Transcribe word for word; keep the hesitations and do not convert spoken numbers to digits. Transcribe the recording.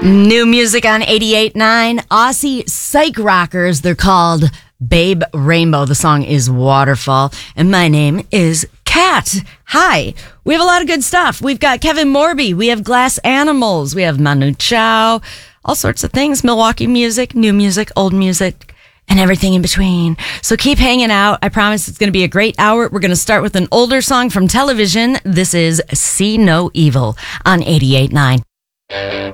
New music on eighty-eight point nine. Aussie psych rockers. They're called Babe Rainbow. The song is Waterfall. And my name is Kat. Hi. We have a lot of good stuff. We've got Kevin Morby. We have Glass Animals. We have Manu Chao. All sorts of things. Milwaukee music, new music, old music, and everything in between. So keep hanging out. I promise it's going to be a great hour. We're going to start with an older song from television. This is See No Evil on eighty-eight point nine.